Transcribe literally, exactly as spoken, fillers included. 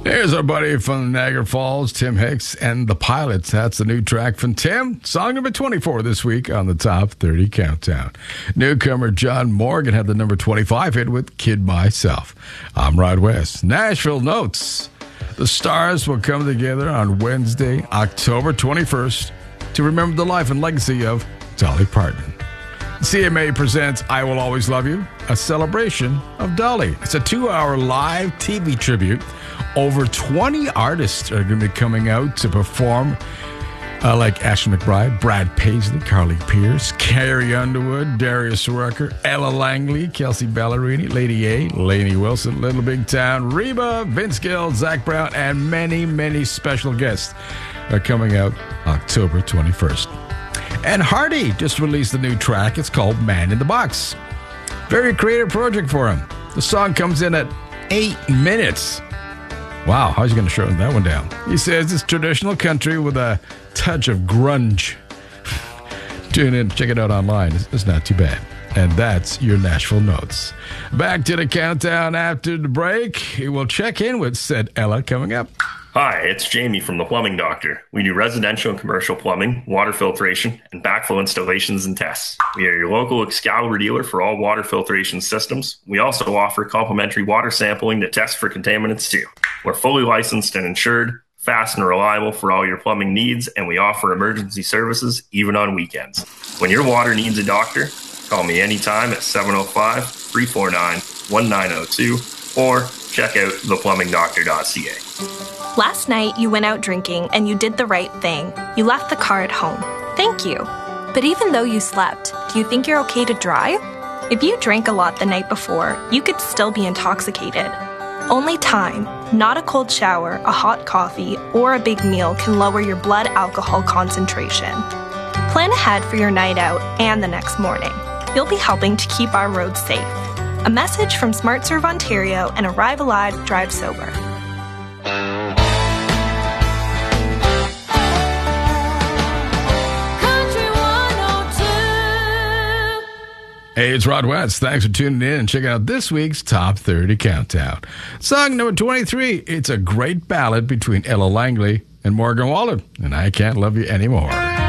Here's our buddy from Niagara Falls, Tim Hicks and the Pilots. That's the new track from Tim. Song number twenty-four this week on the Top thirty Countdown. Newcomer John Morgan had the number twenty-five hit with Kid Myself. I'm Rod West. Nashville Notes. The stars will come together on Wednesday, October twenty-first to remember the life and legacy of Dolly Parton. C M A presents I Will Always Love You, a celebration of Dolly. It's a two-hour live T V tribute. Over twenty artists are going to be coming out to perform, uh, like Ashley McBryde, Brad Paisley, Carly Pearce, Carrie Underwood, Darius Rucker, Ella Langley, Kelsey Ballerini, Lady A, Lainey Wilson, Little Big Town, Reba, Vince Gill, Zach Brown, and many, many special guests are coming out October twenty-first. And Hardy just released a new track. It's called Man in the Box. Very creative project for him. The song comes in at eight minutes. Wow, how's he going to shorten that one down? He says it's traditional country with a touch of grunge. Tune in, check it out online. It's, it's not too bad. And that's your Nashville Notes. Back to the countdown after the break. We'll check in with said Ella coming up. Hi, it's Jamie from The Plumbing Doctor. We do residential and commercial plumbing, water filtration, and backflow installations and tests. We are your local Excalibur dealer for all water filtration systems. We also offer complimentary water sampling to test for contaminants too. We're fully licensed and insured, fast and reliable for all your plumbing needs, and we offer emergency services even on weekends. When your water needs a doctor, call me anytime at seven oh five, three four nine, one nine oh two or check out the plumbing doctor dot c a. Last night, you went out drinking and you did the right thing. You left the car at home. Thank you. But even though you slept, do you think you're okay to drive? If you drank a lot the night before, you could still be intoxicated. Only time, not a cold shower, a hot coffee, or a big meal can lower your blood alcohol concentration. Plan ahead for your night out and the next morning. You'll be helping to keep our roads safe. A message from SmartServe Ontario and Arrive Alive, Drive Sober. Hey, it's Rod West. Thanks for tuning in and checking out this week's Top thirty Countdown. Song number twenty-three. It's a great ballad between Ella Langley and Morgan Wallen, and I Can't Love You Anymore.